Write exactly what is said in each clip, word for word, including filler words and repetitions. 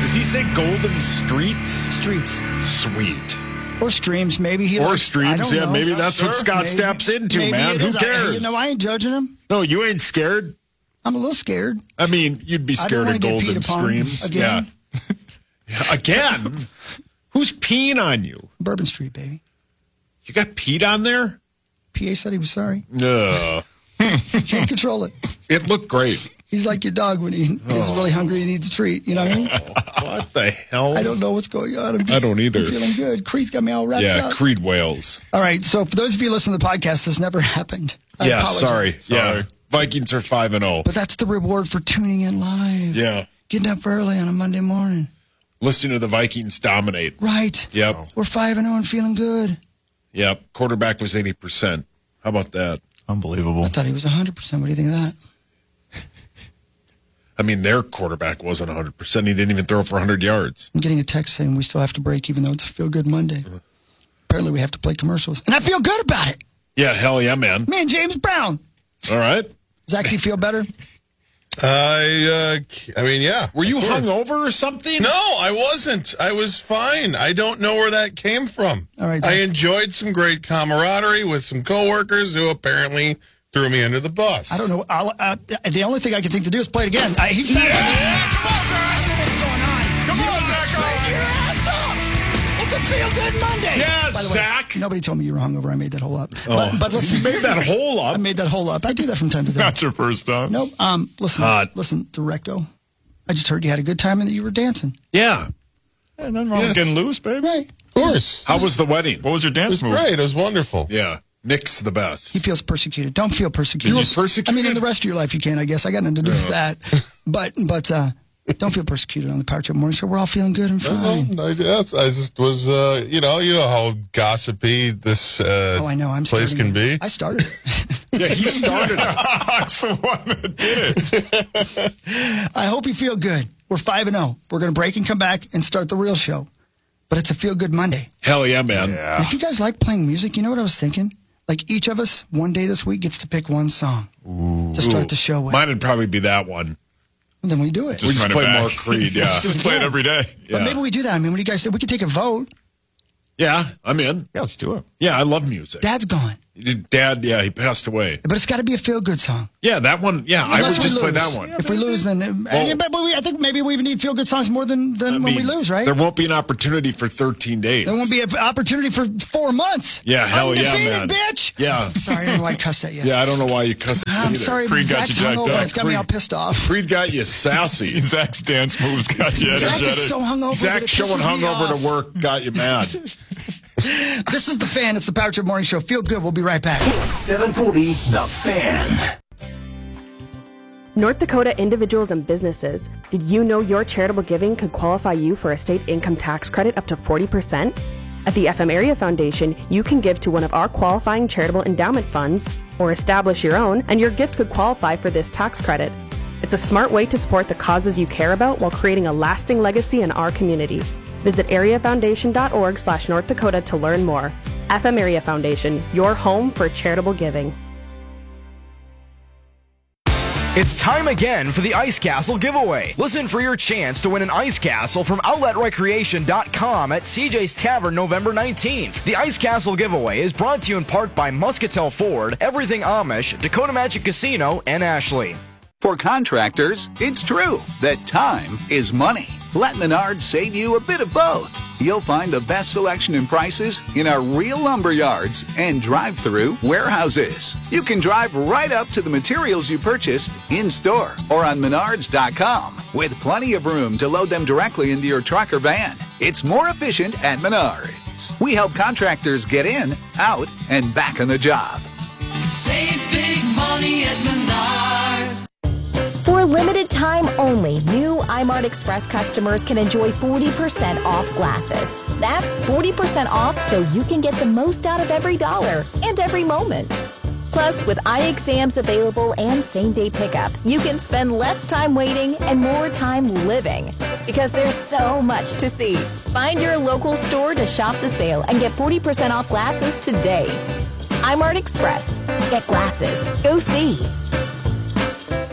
does he say Golden Streets? Streets. Sweet. Or streams, maybe. He or likes, streams, yeah. know. Maybe that's sure. what Scott maybe, steps into, maybe man. Who is. cares? I, you know, I ain't judging him. No, you ain't scared? I'm a little scared. I mean, you'd be scared of Golden Streams. Again. Yeah. yeah. Again? Who's peeing on you? Bourbon Street, baby. You got peed on there? P A said he was sorry. No. Can't control it. It looked great. He's like your dog when he oh. is really hungry and needs a treat. You know what I mean? What the hell? I don't know what's going on. I'm just, I don't either. I'm feeling good. Creed's got me all wrapped yeah, up. Yeah, Creed Wales. All right. So for those of you listening to the podcast, this never happened. I yeah, apologize. sorry. sorry. Yeah, Vikings are five and oh. But that's the reward for tuning in live. Yeah. Getting up early on a Monday morning. Listening to the Vikings dominate. Right. Yep. We're five and oh and feeling good. Yep. Quarterback was eighty percent. How about that? Unbelievable. I thought he was one hundred percent. What do you think of that? I mean, their quarterback wasn't one hundred percent. He didn't even throw for one hundred yards. I'm getting a text saying we still have to break even though it's a feel-good Monday. Uh-huh. Apparently we have to play commercials. And I feel good about it. Yeah, hell yeah, man. Me and James Brown. All right. Zach, do you feel better? I, uh, I mean, yeah. Were you hungover or something? No, I wasn't. I was fine. I don't know where that came from. All right. I enjoyed some great camaraderie with some coworkers who apparently threw me under the bus. I don't know. I'll, uh, the only thing I can think to do is play it again. I, he sounds yeah. like he's so good. I don't know what's going on. Come you on, Zach. Shake your ass up. It's a feel-good Monday. Yeah, By the Zach. Way, nobody told me you were hungover. I made that whole up. Oh. But, but listen. You made that whole up? I made that whole up. I do that from time to time. Not your first time. Nope. Um, listen, Hot. listen, Directo. I just heard you had a good time and that you were dancing. Yeah. Yeah, nothing wrong yes. with getting loose, baby. Right. Of course. How was the wedding? What was your dance it was move? great. It was wonderful. Yeah. Nick's the best. He feels persecuted. Don't feel persecuted. Did you persecuted? I mean, in the rest of your life, you can, I guess. I got nothing to do with that. But, but, uh, don't feel persecuted on the Power Trip Morning Show. We're all feeling good and fine. Well, I guess I just was, uh, you know, you know how gossipy this uh, oh, I know. I'm place can it. be. I started it. Yeah, he started it. That's the one that did it. I hope you feel good. We're five and zero. We're going to break and come back and start the real show. But it's a feel good Monday. Hell yeah, man. Yeah. If you guys like playing music, you know what I was thinking? Like each of us, one day this week, gets to pick one song Ooh. to start Ooh. the show with. Mine would probably be that one. And then we do it. Just we just play back. more Creed, yeah. Just play it every day. But yeah. maybe we do that. I mean, what do you guys say? We could take a vote. Yeah, I'm in. Yeah, let's do it. Yeah, I love music. Dad's gone. Dad, yeah, he passed away. But it's got to be a feel-good song. Yeah, that one, yeah, Unless I would just lose. play that one. If we lose, then... Well, yeah, but we, I think maybe we even need feel-good songs more than, than I when mean, we lose, right? There won't be an opportunity for thirteen days. There won't be an opportunity for four months. Yeah, hell Undefeated, yeah, man. bitch! Yeah. Sorry, I don't know why I cussed at you. Yeah, I don't know why you cussed at me I'm either. sorry, Creed got Zach's you jacked hungover. up. It's got Creed, me all pissed off. Creed got you sassy. Zach's dance moves got you Zach energetic. is so hungover. Zach showing hungover to work got you mad. This is The Fan. It's the Power Trip Morning Show. Feel good. We'll be right back. seven forty, The Fan. North Dakota individuals and businesses. Did you know your charitable giving could qualify you for a state income tax credit up to forty percent? At the F M Area Foundation, you can give to one of our qualifying charitable endowment funds or establish your own, and your gift could qualify for this tax credit. It's a smart way to support the causes you care about while creating a lasting legacy in our community. Visit areafoundation.org slash North Dakota to learn more. F M Area Foundation, your home for charitable giving. It's time again for the Ice Castle giveaway. Listen for your chance to win an Ice Castle from outlet recreation dot com at C J's Tavern November nineteenth. The Ice Castle giveaway is brought to you in part by Muscatel Ford, Everything Amish, Dakota Magic Casino, and Ashley. For contractors, it's true that time is money. Let Menards save you a bit of both. You'll find the best selection and prices in our real lumber yards and drive-through warehouses. You can drive right up to the materials you purchased in-store or on menards dot com with plenty of room to load them directly into your truck or van. It's more efficient at Menards. We help contractors get in, out, and back on the job. Save big money at Menards. For a limited time only, new iMart Express customers can enjoy forty percent off glasses. That's forty percent off so you can get the most out of every dollar and every moment. Plus, with eye exams available and same-day pickup, you can spend less time waiting and more time living. Because there's so much to see. Find your local store to shop the sale and get forty percent off glasses today. iMart Express. Get glasses. Go see.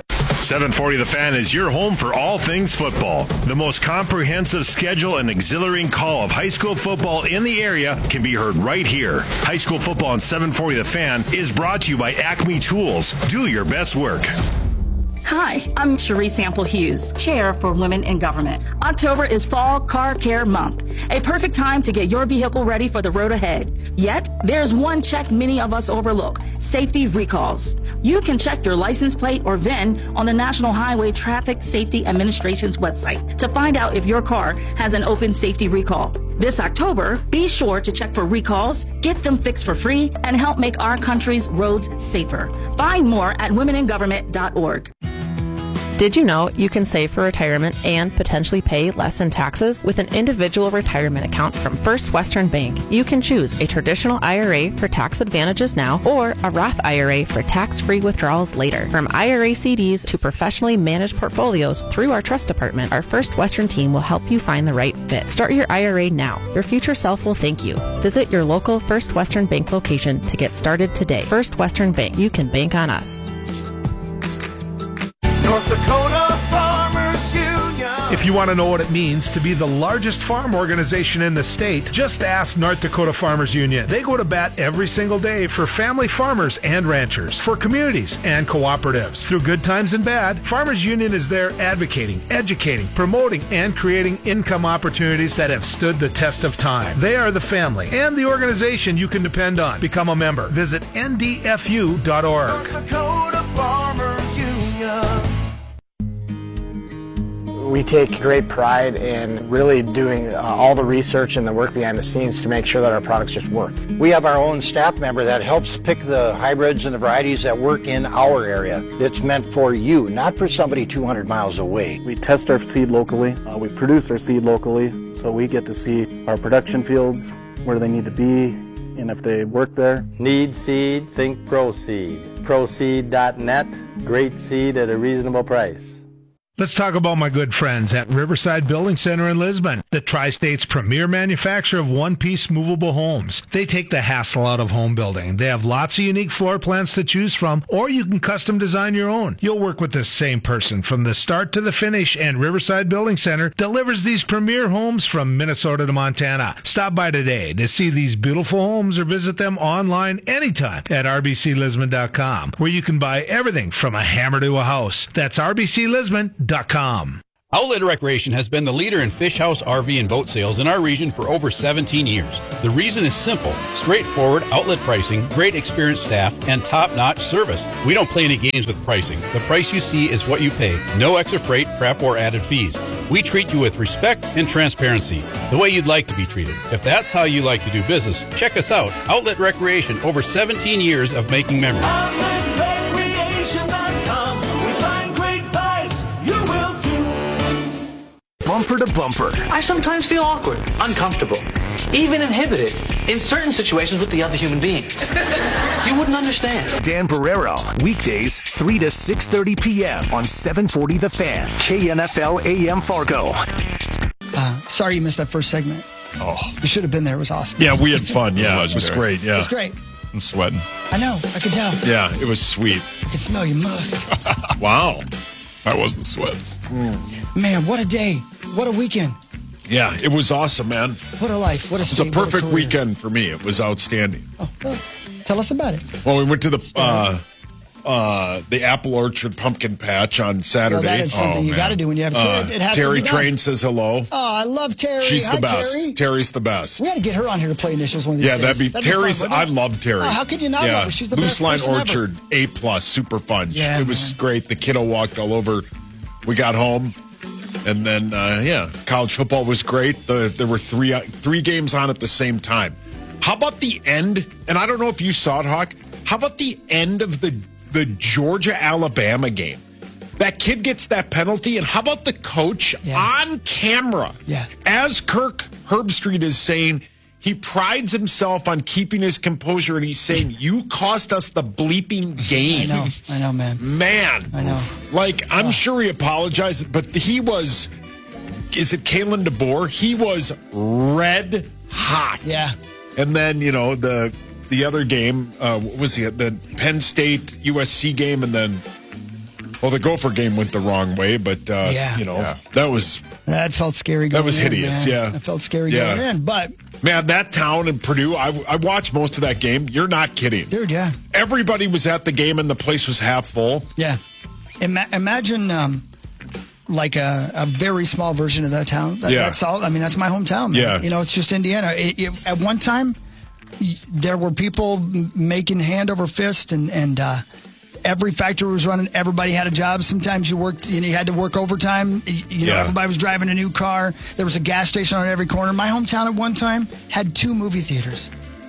seven forty The Fan is your home for all things football. The most comprehensive schedule and exhilarating call of high school football in the area can be heard right here. High school football on seven forty The Fan is brought to you by Acme Tools. Do your best work. Hi, I'm Cherie Sample Hughes, Chair for Women in Government. October is Fall Car Care Month, a perfect time to get your vehicle ready for the road ahead. Yet, there's one check many of us overlook: safety recalls. You can check your license plate or V I N on the National Highway Traffic Safety Administration's website to find out if your car has an open safety recall. This October, be sure to check for recalls, get them fixed for free, and help make our country's roads safer. Find more at women in government dot org. Did you know you can save for retirement and potentially pay less in taxes with an individual retirement account from First Western Bank? You can choose a traditional I R A for tax advantages now or a Roth I R A for tax-free withdrawals later. From I R A C Ds to professionally managed portfolios through our trust department, our First Western team will help you find the right fit. Start your I R A now. Your future self will thank you. Visit your local First Western Bank location to get started today. First Western Bank. You can bank on us. North Dakota Farmers Union. If you want to know what it means to be the largest farm organization in the state, just ask North Dakota Farmers Union. They go to bat every single day for family farmers and ranchers, for communities and cooperatives. Through good times and bad, Farmers Union is there advocating, educating, promoting, and creating income opportunities that have stood the test of time. They are the family and the organization you can depend on. Become a member. Visit N D F U dot org. North Dakota Farmers Union. We take great pride in really doing uh, all the research and the work behind the scenes to make sure that our products just work. We have our own staff member that helps pick the hybrids and the varieties that work in our area. It's meant for you, not for somebody two hundred miles away. We test our seed locally. Uh, we produce our seed locally, so we get to see our production fields, where they need to be, and if they work there. Need seed? Think ProSeed. ProSeed dot net. Great seed at a reasonable price. Let's talk about my good friends at Riverside Building Center in Lisbon, the Tri-State's premier manufacturer of one-piece movable homes. They take the hassle out of home building. They have lots of unique floor plans to choose from, or you can custom design your own. You'll work with the same person from the start to the finish, and Riverside Building Center delivers these premier homes from Minnesota to Montana. Stop by today to see these beautiful homes or visit them online anytime at R B C Lisbon dot com, where you can buy everything from a hammer to a house. That's R B C Lisbon dot com. Outlet Recreation has been the leader in fish house, R V, and boat sales in our region for over seventeen years. The reason is simple: straightforward outlet pricing, great experienced staff, and top-notch service. We don't play any games with pricing. The price you see is what you pay. No extra freight, prep, or added fees. We treat you with respect and transparency, the way you'd like to be treated. If that's how you like to do business, check us out. Outlet Recreation, over seventeen years of making memories. outlet recreation dot com. We find great buys. You will too. Bumper to bumper. I sometimes feel awkward, uncomfortable, even inhibited in certain situations with the other human beings. You wouldn't understand. Dan Barrero, weekdays three to six thirty p.m. on seven forty The Fan, K N F L A M Fargo. Uh, sorry you missed that first segment. Oh, you should have been there. It was awesome. Yeah, we had fun. Yeah, it was great. Yeah, It was great. I'm sweating. I know. I can tell. Yeah, it was sweet. I can smell your musk. Wow, I wasn't sweating. Mm. Man, what a day. What a weekend. Yeah, it was awesome, man. What a life. What a It was a state, what perfect career. weekend for me. It was outstanding. Oh, well, tell us about it. Well, we went to the uh, uh, the Apple Orchard Pumpkin Patch on Saturday. Well, that is something Oh, you man. got to do when you have a kid. Uh, it has Terry to be done. Train says hello. Oh, I love Terry. She's Hi, the best. Terry. Terry's the best. We got to get her on here to play initials one of these Yeah, days. that'd be Terry's. fun, I wouldn't it? love Terry. Oh, how could you not yeah. love her? She's the Loose best Line person ever. Orchard, A plus, super fun. Yeah, it was great. The kiddo walked all over. We got home, and then uh, yeah, college football was great. The, there were three uh, three games on at the same time. How about the end? And I don't know if you saw it, Hawk. How about the end of the the Georgia Alabama game? That kid gets that penalty, and how about the coach on camera? Yeah. As Kirk Herbstreit is saying, he prides himself on keeping his composure, and he's saying, "You cost us the bleeping game." I know. I know, man. Man. I know. Like, I'm sure he apologized, but he was, is it Kalen DeBoer? He was red hot. Yeah. And then, you know, the the other game, uh, what was it? The Penn State U S C game, and then Well, the Gopher game went the wrong way, but, uh, Yeah. you know, Yeah. that was, That felt scary going That was in, hideous, man. yeah. That felt scary Yeah. going in. But, man, that town in Purdue, I, I watched most of that game. You're not kidding. dude, yeah. Everybody was at the game and the place was half full. Yeah. Ima- imagine um, like a, a very small version of that town. That, Yeah. That's all. I mean, that's my hometown, man. Yeah. You know, it's just Indiana. It, it, at one time, y- there were people m- making hand over fist, and, and uh, every factory was running. Everybody had a job. Sometimes you worked, you know, you had to work overtime. You, you know, Yeah. everybody was driving a new car. There was a gas station on every corner. My hometown at one time had two movie theaters.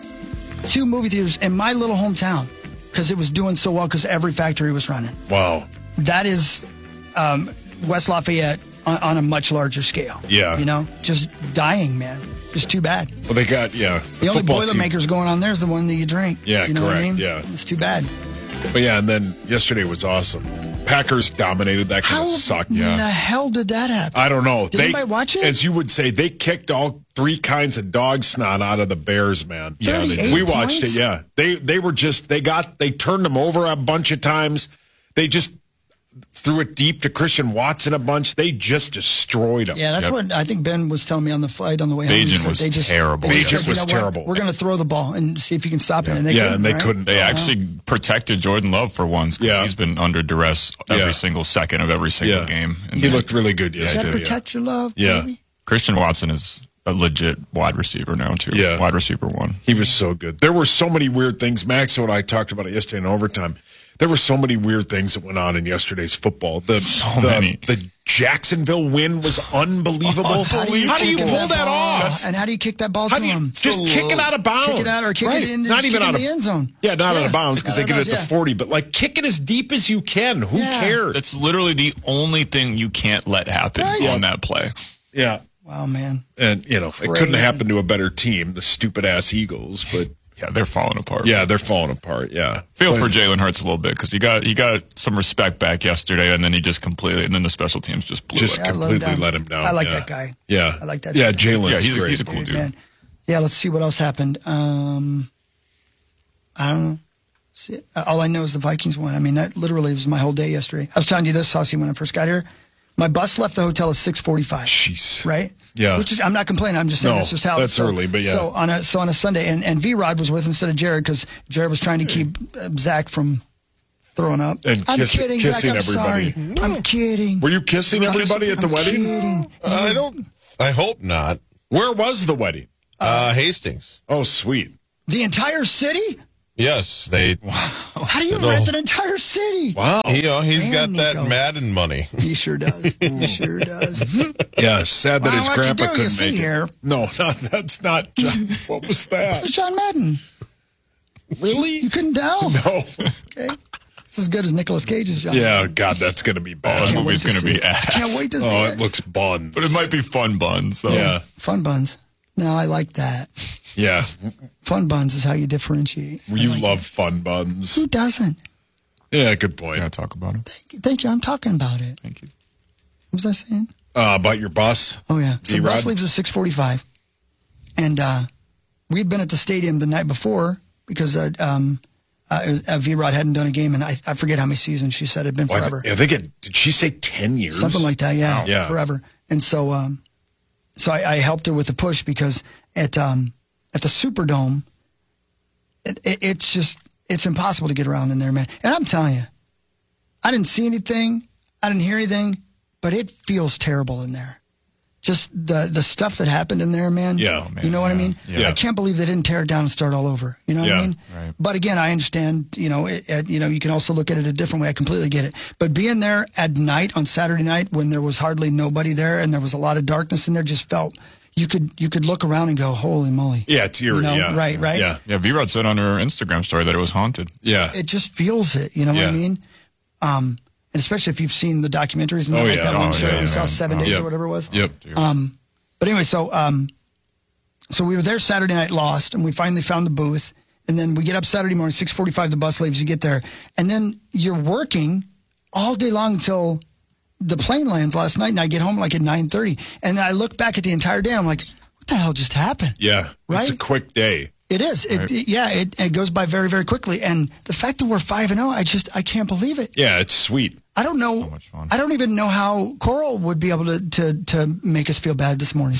Two movie theaters in my little hometown because it was doing so well because every factory was running. Wow. That is um, West Lafayette on, on a much larger scale. Yeah. You know, just dying, man. Just too bad. Well, they got, yeah. The only football team- Boilermakers going on there is the one that you drink. Yeah, you know What I correct, mean? yeah. It's too bad. But yeah, and then yesterday was awesome. Packers dominated. That kind How of sucked. in the hell did that happen? I don't know. Did anybody watch it? As you would say, they kicked all three kinds of dog snot out of the Bears, man. Yeah, they did. we watched points? it. Yeah, they they were just they got they turned them over a bunch of times. They just threw it deep to Christian Watson a bunch. They just destroyed him. Yeah, that's what I think Ben was telling me on the flight on the way home. Bajan He said was they just, terrible. they Bajan said, you was know what? terrible. We're going to throw the ball and see if you can stop it. And they yeah, couldn't, and they right? couldn't. They Wow. actually protected Jordan Love for once because Yeah. he's been under duress every Yeah. single second of every single Yeah. game. He looked really good You got yesterday. to protect your love, Yeah. baby. Christian Watson is a legit wide receiver now, too. Yeah. Wide receiver one. He was so good. There were so many weird things. Max and I talked about it yesterday in overtime. There were so many weird things that went on in yesterday's football. The So the, many. the Jacksonville win was unbelievable. How do you, How do you kick pull that ball? off? And how do you kick that ball How to do you him? just kick it out of bounds? Kick it out or kick Right. it in, Not kick even it out in of the end zone. Yeah, not out Yeah. of bounds because they Out get of it at the bounds, forty. But like kick it as deep as you can. Who Yeah. cares? That's literally the only thing you can't let happen Right. on that play. Yeah. Wow, man. And, you know, it couldn't Crazy. happen to a better team, the stupid ass Eagles, but Yeah, they're falling apart. yeah, they're falling apart. Yeah. Feel But- for Jalen Hurts a little bit because he got he got some respect back yesterday, and then he just completely, and then the special teams just blew Just it. Yeah, I let him completely down. let him down. I like yeah. that guy. Yeah. I like that Yeah, dude. Jalen. Yeah, he's a, great. he's a cool dude. Man. Yeah, let's see what else happened. Um, I don't know. See, all I know is the Vikings won. I mean, that literally was my whole day yesterday. I was telling you this, Saucy, when I first got here. My bus left the hotel at six forty-five. Jeez. Right? Yeah. Which is, I'm not complaining. I'm just saying No, that's just how that's so, early, but yeah. So on a, so on a Sunday, and, and V-Rod was with instead of Jared because Jared was trying to keep uh, Zach from throwing up. And I'm kiss- kidding, kissing Zach. I'm everybody. sorry. I'm kidding. Were you kissing everybody at the I'm wedding? kidding. I don't. I hope not. Where was the wedding? Uh, Hastings. Oh, sweet. The entire city? Yes, they. How do you No. rent an entire city? Wow. You know, he's Man, got that Nico. Madden money. He sure does. He sure does. Yeah, sad that Well, his what you grandpa do, you couldn't see make here. it. No, not, that's not. John. What was that? It's John Madden. Really? You couldn't tell. No. Okay. It's as good as Nicolas Cage's John Yeah, Madden. God, that's going to be Oh, bad. the Can't movie's wait to going to see be it. ass. Can't wait to see Oh, it. it looks bun. But it might be fun buns. So. Yeah, Fun buns. No, I like that. yeah. Fun buns is how you differentiate. You love fun buns. Who doesn't? Yeah, good point. Yeah, talk about it. Thank you. Thank you. I'm talking about it. Thank you. What was I saying? Uh, about your bus? Oh, yeah. So D-Rod? bus leaves at six forty-five. And uh, we'd been at the stadium the night before because uh, um, uh, uh, V-Rod hadn't done a game, and I, I forget how many seasons she said it had been Well, I forever. thi- I think it. Did she say ten years? Something like that, yeah, Wow. Yeah. forever. And so, um, so I, I helped her with the push because at um, at the Superdome, it, it, it's just it's impossible to get around in there, man. And I'm telling you, I didn't see anything, I didn't hear anything, but it feels terrible in there. Just the the stuff that happened in there, man. Yeah. Oh, man, you know what I yeah, mean? yeah. I can't believe they didn't tear it down and start all over. You know what Yeah, I mean? right. But again, I understand. You know, it, it, you know, you can also look at it a different way. I completely get it. But being there at night on Saturday night when there was hardly nobody there and there was a lot of darkness in there, just felt you could you could look around and go, "Holy moly!" Yeah, it's eerie. You know, yeah. right, right. Yeah, Yeah, V-Rod said on her Instagram story that it was haunted. yeah. It just feels it. You know what Yeah. I mean? Um, and especially if you've seen the documentaries and Oh, like yeah. that one Oh, show yeah, we saw man. seven Oh, days yep. or whatever it was. Yep. Um, but anyway, so um, so we were there Saturday night, lost, and we finally found the booth. And then we get up Saturday morning, six forty-five. The bus leaves. You get there, and then you're working all day long until the plane lands last night. And I get home like at nine thirty. And I look back at the entire day. I'm like, what the hell just happened? Yeah. Right? It's a quick day. It is. It, Right. it- yeah. It, it goes by very, very quickly. And the fact that we're five and zero, I just I can't believe it. Yeah, it's sweet. I don't know. So much fun. I don't even know how Coral would be able to, to, to make us feel bad this morning.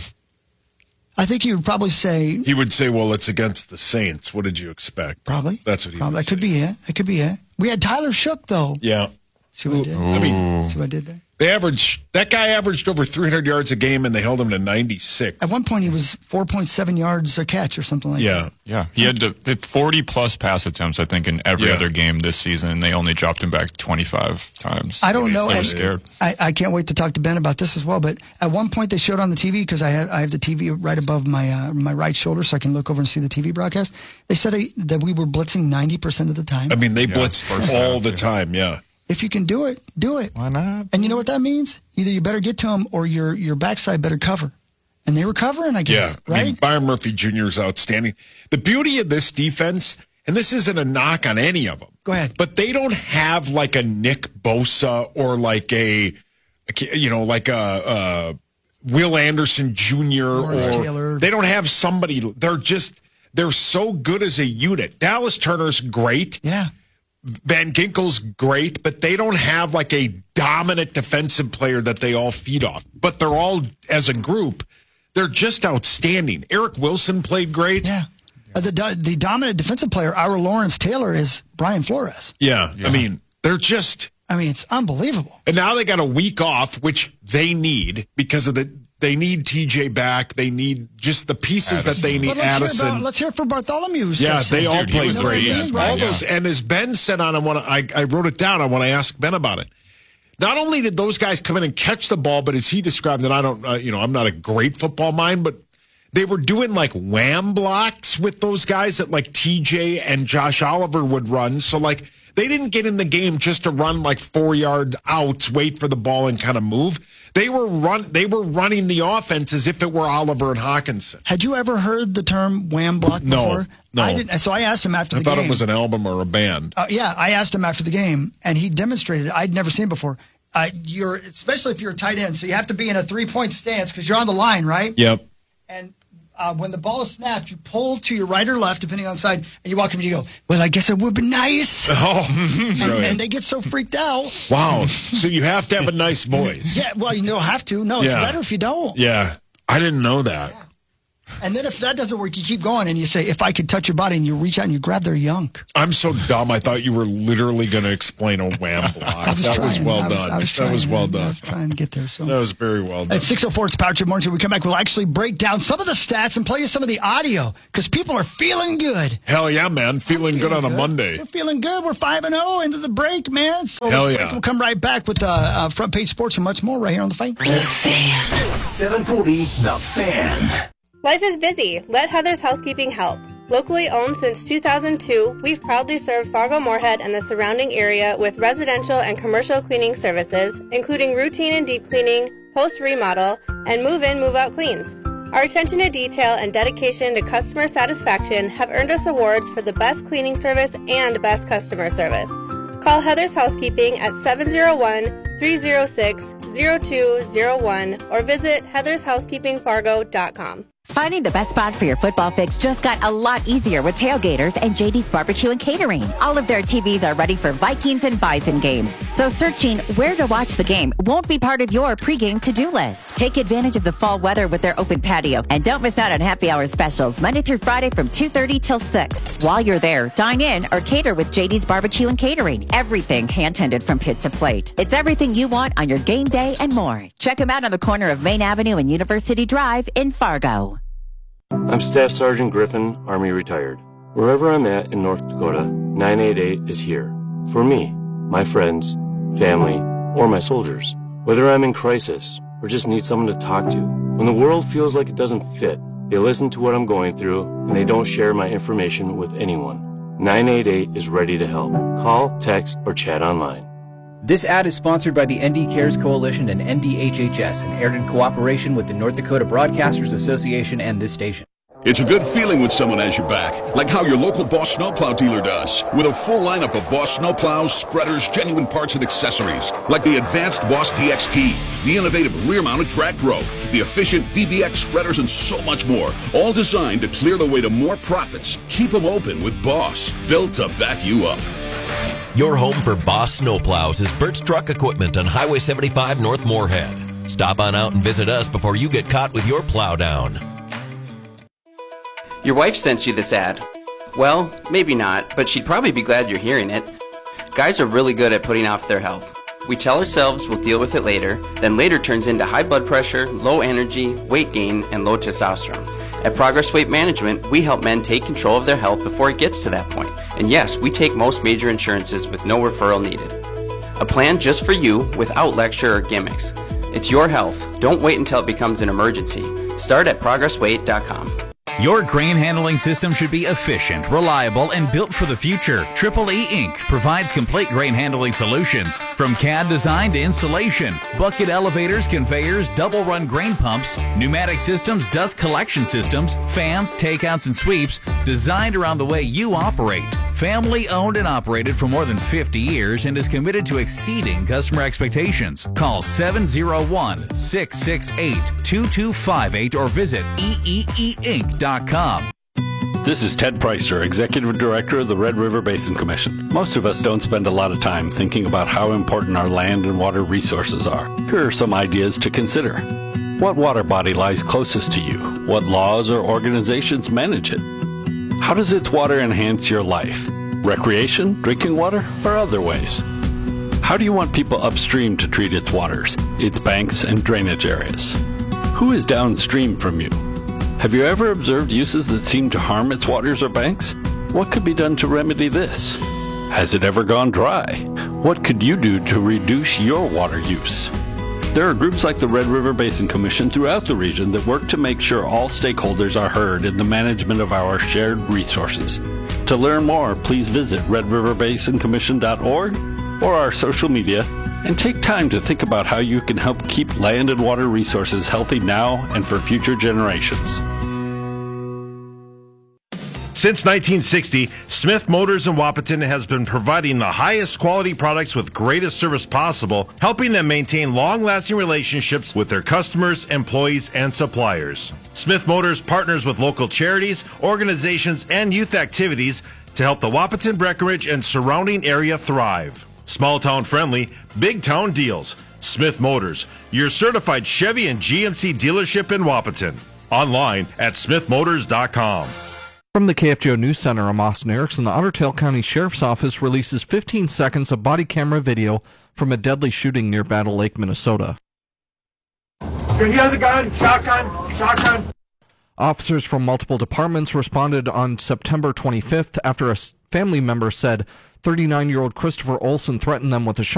I think he would probably say... He would say, well, it's against the Saints. What did you expect? Probably. That's what he probably. would That could say. be it. That could be it. We had Tyler Shook, though. Yeah. See what I did? I mean, See what I did there? they averaged, that guy averaged over three hundred yards a game, and they held him to ninety-six. At one point, he was four point seven yards a catch or something like Yeah. that. Yeah, he had to, forty plus pass attempts, I think, in every Yeah. other game this season, and they only dropped him back twenty-five times. I don't know. I and was scared. I, I can't wait to talk to Ben about this as well. But at one point, they showed on the T V, because I have, I have the T V right above my uh, my right shoulder, so I can look over and see the T V broadcast. They said I, that we were blitzing ninety percent of the time. I mean, they Yeah, blitzed first all half, the yeah. time, yeah. If you can do it, do it. Why not? And you know what that means? Either you better get to him or your your backside better cover. And they were covering, I Yeah, guess, I right? mean, Byron Murphy Junior is outstanding. The beauty of this defense, and this isn't a knock on any of them. Go ahead. But they don't have like a Nick Bosa or like a, you know, like a, a Will Anderson Junior Lawrence or Taylor. They don't have somebody. They're just they're so good as a unit. Dallas Turner's great. Yeah. Van Ginkel's great, but they don't have like a dominant defensive player that they all feed off. But they're all, as a group, they're just outstanding. Eric Wilson played great. Yeah. Uh, the do- the dominant defensive player, our Lawrence Taylor, is Brian Flores. Yeah. I mean, they're just. I mean, it's unbelievable. And now they got a week off, which they need because of the. They need T J back. They need just the pieces Addison. that they need. But let's, Addison. Hear about, let's hear it for Bartholomew. Yeah, they all Dude, he play was great. great. Yeah. Yes, All yeah. those, and as Ben said on him, when I, I wrote it down, I want to ask Ben about it. Not only did those guys come in and catch the ball, but as he described it, I don't, uh, you know, I'm not a great football mind, but they were doing like wham blocks with those guys that like T J and Josh Oliver would run. So like they didn't get in the game just to run like four yard outs, wait for the ball and kind of move. They were run. They were running the offense as if it were Oliver and Hawkinson. Had you ever heard the term wham block No, before? no. I didn't. So I asked him after I the thought game. it was an album or a band. Uh, yeah, I asked him after the game, and he demonstrated it. I'd never seen it before. Uh, you're especially if you're a tight end, so you have to be in a three point stance because you're on the line, right? Yep. And uh, when the ball is snapped, you pull to your right or left, depending on the side, and you walk up and you go, "Well, I guess it would be nice." Oh, and, brilliant. and they get so freaked out. Wow. So you have to have a nice voice. Yeah, well, you don't have to. No, it's Yeah. better if you don't. Yeah. I didn't know that. And then if that doesn't work, you keep going and you say, "If I could touch your body," and you reach out and you grab their yunk. I'm so dumb. I thought you were literally going to explain a wham block. I was that trying. was well I was, done. I was that trying, was well man. I done. was trying to get there. So That was very well done. At six oh four, it's Power Trip Morning. When we come back, we'll actually break down some of the stats and play you some of the audio because people are feeling good. Hell yeah, man. Feeling, good on a good. Monday. We're feeling good. We're five and oh into the break, man. So Hell let's yeah. break. We'll come right back with uh, uh, Front Page Sports and much more right here on The Fan. seven forty The Fan. Life is busy. Let Heather's Housekeeping help. Locally owned since two thousand two, we've proudly served Fargo-Moorhead and the surrounding area with residential and commercial cleaning services, including routine and deep cleaning, post-remodel, and move-in, move-out cleans. Our attention to detail and dedication to customer satisfaction have earned us awards for the best cleaning service and best customer service. Call Heather's Housekeeping at seven oh one, three oh six, oh two oh one or visit heathers housekeeping fargo dot com. Finding the best spot for your football fix just got a lot easier with Tailgaters and J D's Barbecue and Catering. All of their T Vs are ready for Vikings and Bison games. So searching where to watch the game won't be part of your pregame to-do list. Take advantage of the fall weather with their open patio and don't miss out on happy hour specials Monday through Friday from two thirty till six. While you're there, dine in or cater with J D's Barbecue and Catering. Everything hand-tended from pit to plate. It's everything you want on your game day and more. Check them out on the corner of Main Avenue and University Drive in Fargo. I'm Staff Sergeant Griffin, Army retired. Wherever I'm at in North Dakota, nine eight eight is here. For me, my friends, family, or my soldiers. Whether I'm in crisis or just need someone to talk to. When the world feels like it doesn't fit, they listen to what I'm going through and they don't share my information with anyone. nine eight eight is ready to help. Call, text, or chat online. This ad is sponsored by the N D Cares Coalition and N D H H S and aired in cooperation with the North Dakota Broadcasters Association and this station. It's a good feeling when someone has your back, like how your local Boss Snowplow dealer does, with a full lineup of Boss Snowplows, spreaders, genuine parts and accessories, like the advanced Boss D X T, the innovative rear-mounted Track Pro, the efficient V B X spreaders, and so much more, all designed to clear the way to more profits. Keep them open with Boss, built to back you up. Your home for Boss Snowplows is Bert's Truck Equipment on Highway seventy-five North Moorhead. Stop on out and visit us before you get caught with your plow down. Your wife sent you this ad. Well, maybe not, but she'd probably be glad you're hearing it. Guys are really good at putting off their health. We tell ourselves we'll deal with it later, then later turns into high blood pressure, low energy, weight gain, and low testosterone. At Progress Weight Management, we help men take control of their health before it gets to that point. And yes, we take most major insurances with no referral needed. A plan just for you without lecture or gimmicks. It's your health. Don't wait until it becomes an emergency. Start at progress weight dot com. Your grain handling system should be efficient, reliable, and built for the future. Triple E Incorporated provides complete grain handling solutions. From C A D design to installation, bucket elevators, conveyors, double-run grain pumps, pneumatic systems, dust collection systems, fans, takeouts, and sweeps, designed around the way you operate. Family owned and operated for more than fifty years and is committed to exceeding customer expectations. Call seven oh one, six six eight, two two five eight or visit E E E Inc dot com. This is Ted Preister, Executive Director of the Red River Basin Commission. Most of us don't spend a lot of time thinking about how important our land and water resources are. Here are some ideas to consider. What water body lies closest to you? What laws or organizations manage it? How does its water enhance your life? Recreation, drinking water, or other ways? How do you want people upstream to treat its waters, its banks and drainage areas? Who is downstream from you? Have you ever observed uses that seem to harm its waters or banks? What could be done to remedy this? Has it ever gone dry? What could you do to reduce your water use? There are groups like the Red River Basin Commission throughout the region that work to make sure all stakeholders are heard in the management of our shared resources. To learn more, please visit red river basin commission dot org or our social media and take time to think about how you can help keep land and water resources healthy now and for future generations. Since nineteen sixty, Smith Motors in Wahpeton has been providing the highest quality products with greatest service possible, helping them maintain long-lasting relationships with their customers, employees, and suppliers. Smith Motors partners with local charities, organizations, and youth activities to help the Wahpeton, Breckenridge, and surrounding area thrive. Small town friendly, big town deals. Smith Motors, your certified Chevy and G M C dealership in Wahpeton. Online at smith motors dot com. From the K F G O News Center, I'm Austin Erickson. The Otter Tail County Sheriff's Office releases fifteen seconds of body camera video from a deadly shooting near Battle Lake, Minnesota. He has a gun, shotgun, shotgun. Officers from multiple departments responded on September twenty-fifth after a family member said thirty-nine-year-old Christopher Olson threatened them with a shotgun.